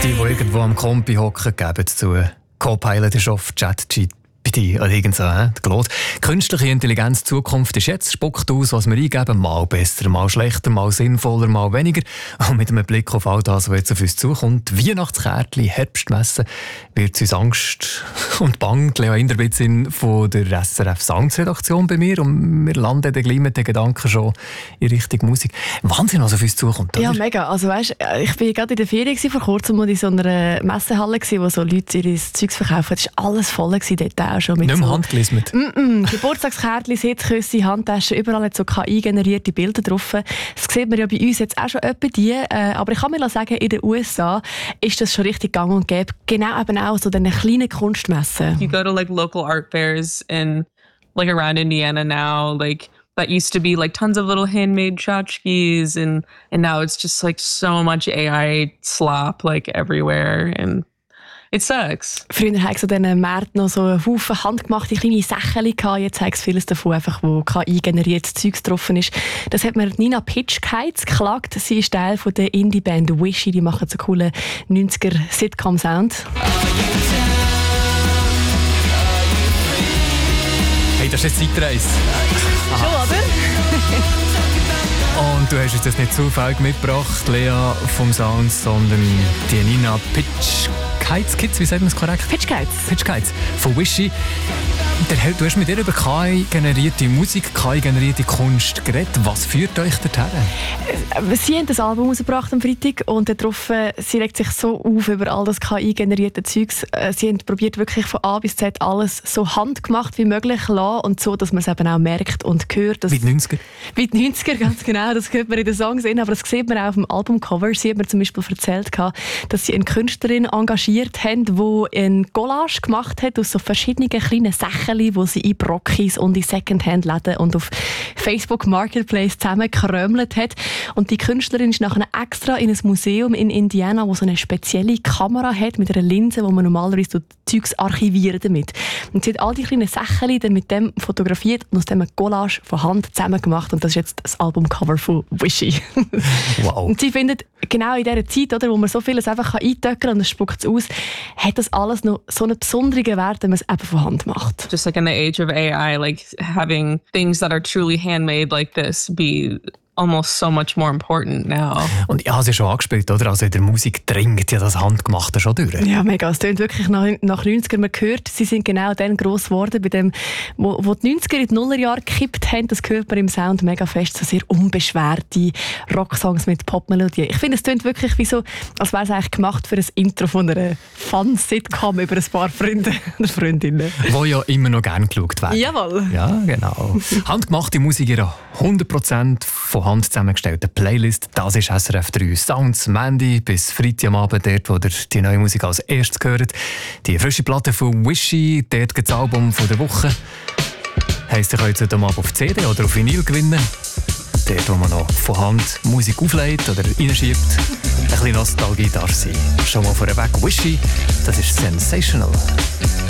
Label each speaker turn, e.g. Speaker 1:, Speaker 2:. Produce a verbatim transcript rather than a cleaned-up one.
Speaker 1: Die, die irgendwo am Kompi hocken, geben zu. Copilot ist auf ChatGPT oder irgend so, he? Claude. Künstliche Intelligenz Zukunft ist jetzt, spuckt aus, was wir eingeben, mal besser, mal schlechter, mal sinnvoller, mal weniger. Und mit einem Blick auf all das, was jetzt auf uns zukommt, Weihnachtskärtchen, Herbstmesse, wird es uns Angst und Bang. Lea Inderbitzin von der S R F Sounds-Redaktion bei mir und wir landen dann gleich mit den Gedanken schon in Richtung Musik. Wahnsinn, was auf uns zukommt, oder?
Speaker 2: Ja, mega. Also weißt, ich war gerade in der Ferien vor kurzem in so einer Messehalle, wo so Leute ihr Zeugs verkaufen. Es war alles voll dort auch schon. Mit
Speaker 1: nicht mehr
Speaker 2: so
Speaker 1: handgelismet?
Speaker 2: Mm -mm. Geburtstagskärtchen, Sitzküsse, Handtaschen, überall hat so K I-generierte Bilder drauf. Das sieht man ja bei uns jetzt auch schon etwa die. Äh, aber ich kann mir sagen, in den U S A ist das schon richtig gang und gäbe. Genau eben auch so eine kleinen Kunstmessen.
Speaker 3: You go to like local art fairs in like around Indiana now, like that used to be like tons of little handmade tchotchkes and and now it's just like so much A I slop like everywhere and it sucks.
Speaker 2: Früher hatten sie an diesen Märkten noch so einen Haufen handgemachte kleine Sachen gehabt. Jetzt haben sie vieles davon, einfach, wo K I-generiertes Zeugs drauf ist. Das hat mir Nina Pitschkeitz geklagt. Sie ist Teil von der Indie-Band Wishy. Die machen so coolen neunziger-Sitcom-Sound.
Speaker 1: Hey, das ist eine Zeitreise.
Speaker 2: Schon, oder?
Speaker 1: Und du hast uns das nicht zufällig mitgebracht, Lea vom Sounds, sondern die Nina Pitschkeitz, Kids, wie sagt man das korrekt?
Speaker 2: Pitschkeitz.
Speaker 1: Pitschkeitz von Wishy. Du hast mit ihr über K I-generierte Musik, K I-generierte Kunst geredet. Was führt euch dorthin?
Speaker 2: Sie haben das Album rausgebracht am Freitag und darauf, sie regt sich so auf über all das K I-generierte Zeugs. Sie haben probiert wirklich von A bis Z alles so handgemacht wie möglich zu lassen und so, dass man es eben auch merkt und hört.
Speaker 1: Wie die neunziger?
Speaker 2: Wie die neunziger, ganz genau. Das hört man in den Songs in, aber das sieht man auch auf dem Albumcover. Sie hat mir zum Beispiel erzählt, dass sie eine Künstlerin engagiert haben, die eine Collage gemacht hat aus so verschiedenen kleinen Sachen, die sie in Brockis und in Secondhand-Läden und auf Facebook Marketplace zusammengekrömelt hat. Und die Künstlerin ist nachher extra in ein Museum in Indiana, wo so eine spezielle Kamera hat mit einer Linse, wo man normalerweise so Zeugs archivieren damit. Und sie hat all die kleinen Sachen dann mit dem fotografiert und aus dem eine Collage von Hand zusammen gemacht. Und das ist jetzt das Albumcover von Wishy.
Speaker 1: Wow.
Speaker 2: Und sie findet, genau in dieser Zeit, oder, wo man so vieles einfach eintöckern kann und es spuckt es aus, hat das alles noch so einen besonderen Wert, wenn man es eben von Hand macht.
Speaker 3: Just like in the age of A I, like having things that are truly handmade like this be almost so much more important now.
Speaker 1: Und ich habe es ja schon angespielt, oder? Also in der Musik dringt ja das Handgemachte schon durch.
Speaker 2: Ja, mega. Es tönt wirklich nach, nach neunziger. Man hört, sie sind genau dann gross geworden, bei dem, wo, wo die neunziger in die Nullerjahre gekippt haben. Das hört man im Sound mega fest. So sehr unbeschwerte Rocksongs mit Popmelodien. Ich finde, es tönt wirklich wie so, als wäre es eigentlich gemacht für ein Intro von einer Fun-Sitcom über ein paar Freunde und Freundinnen.
Speaker 1: Wo ja immer noch gerne geschaut werden.
Speaker 2: Jawohl.
Speaker 1: Ja, genau. Handgemachte Musik in einer hundert Prozent von Hand zusammengestellten Playlist. Das ist S R F drei Sounds. Mandy bis Freitag am Abend, dort, wo ihr die neue Musik als erstes hört. Die frische Platte von Wishy, dort gibt das Album von der Woche. Heisst, ihr könnt es heute Abend auf C D oder auf Vinyl gewinnen. Dort, wo man noch von Hand Musik auflegt oder reinschiebt. Ein bisschen Nostalgie darf sein. Schon mal vorweg, Wishy, das ist sensational.